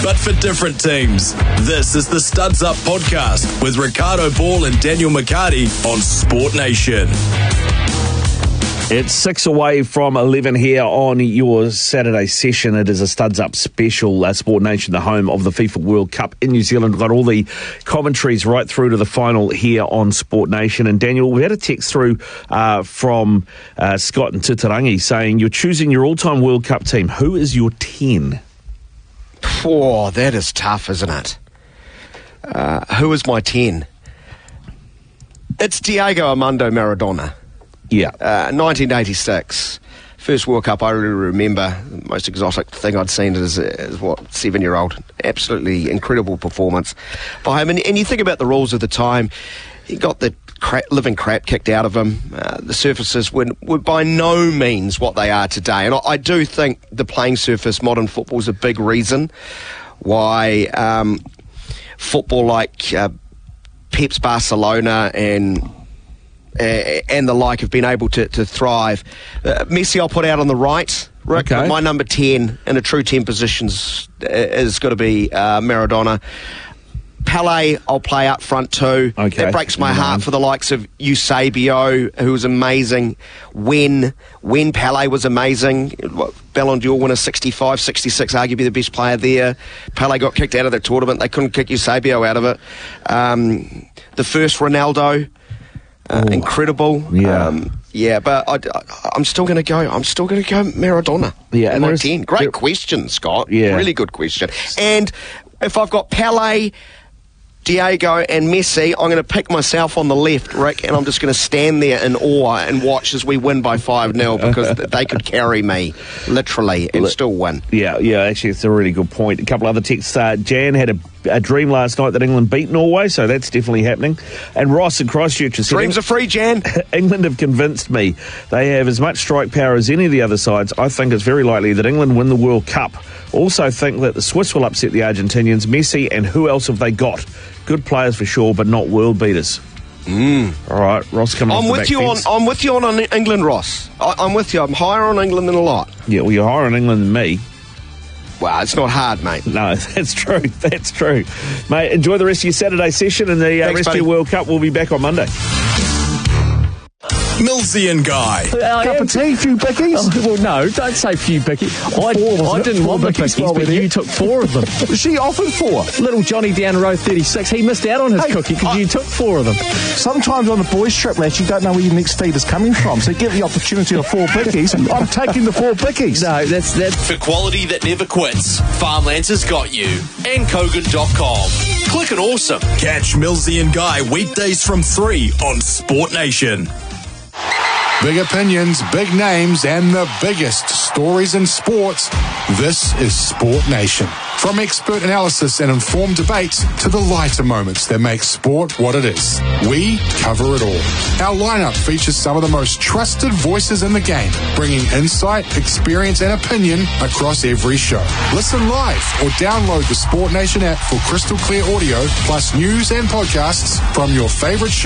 but for different teams. This is the Studs Up Podcast with Ricardo Ball and Daniel McCarty on Sport Nation. It's 6 away from 11 here on your Saturday session. It is a Studs Up special. Sport Nation, the home of the FIFA World Cup in New Zealand. We've got all the commentaries right through to the final here on Sport Nation. And Daniel, we had a text through from Scott in Titirangi saying, you're choosing your all-time World Cup team. Who is your 10? Oh, that is tough, isn't it? Who is my 10? It's Diego Armando Maradona. Yeah. 1986. First World Cup I really remember. The most exotic thing I'd seen is 7-year-old. Absolutely incredible performance by him. And you think about the rules of the time, he got the living crap kicked out of him. The surfaces were by no means what they are today. And I do think the playing surface, modern football, is a big reason why football like Pep's Barcelona and the like have been able to thrive. Messi I'll put out on the right, Rick, okay. But my number 10 in a true 10 positions is got to be Maradona. Pelé I'll play up front too. Okay. It breaks my heart for the likes of Eusebio, who was amazing when Pelé was amazing. Ballon d'Or winner 65, 66, arguably the best player there. Pelé got kicked out of the tournament. They couldn't kick Eusebio out of it. The first Ronaldo, incredible. Yeah. But I'm still going to go. Maradona. Yeah, and my 10. Great question, Scott. Yeah, really good question. And if I've got Pelé, Diego and Messi, I'm going to pick myself on the left, Rick, and I'm just going to stand there in awe and watch as we win by 5-0 because they could carry me, literally, and still win. Yeah, actually, it's a really good point. A couple other texts. Jan had a dream last night that England beat Norway, so that's definitely happening. And Ross in Christchurch has said, dreams are free, Jan. England have convinced me. They have as much strike power as any of the other sides. I think it's very likely that England win the World Cup. Also think that the Swiss will upset the Argentinians. Messi and who else have they got? Good players for sure, but not world beaters. All right, Ross coming I'm with you on England, Ross. I'm with you. I'm higher on England than a lot. Yeah, well, you're higher on England than me. Well, it's not hard, mate. No, that's true. That's true. Mate, enjoy the rest of your Saturday session and the rest of your World Cup. We'll be back on Monday. Millsy and Guy. Cup of tea, few bickies? Oh, well, no, don't say few bickies. I didn't want the bickies, but you took 4 of them. She offered 4. Little Johnny down row 36, he missed out on his cookie because you took 4 of them. Sometimes on the boys' trip, lads, you don't know where your next feed is coming from. So get the opportunity of 4 bickies. I'm taking the 4 bickies. No, that's... For quality that never quits, Farmlands has got you. And Kogan.com. Click and awesome. Catch Millsy and Guy weekdays from 3 on Sport Nation. Big opinions, big names, and the biggest stories in sports. This is Sport Nation. From expert analysis and informed debates to the lighter moments that make sport what it is. We cover it all. Our lineup features some of the most trusted voices in the game, bringing insight, experience, and opinion across every show. Listen live or download the Sport Nation app for crystal clear audio, plus news and podcasts from your favorite show.